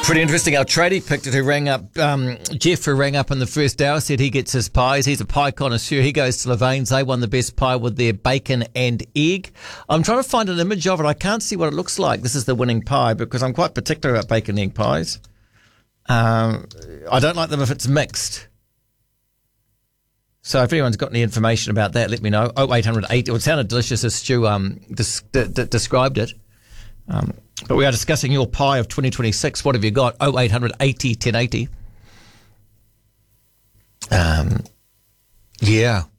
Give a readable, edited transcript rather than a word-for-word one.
Pretty interesting. Our tradie picked it, who rang up, Jeff, who rang up in the first hour, said he gets his pies. He's a pie connoisseur. He goes to Levain's. They won the best pie with their bacon and egg. I'm trying to find an image of it. I can't see what it looks like. This is the winning pie because I'm quite particular about bacon and egg pies. I don't like them if it's mixed. So if anyone's got any information about that, let me know. 0800 8. It sounded delicious as Stu described it. But we are discussing your pie of 2026. What have you got? 0800 80 1080. Yeah.